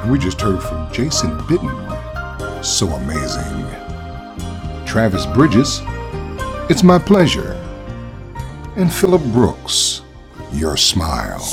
We just heard from Jason Bitten, So Amazing. Travis Bridges, It's My Pleasure. And Philip Brooks, Your Smile.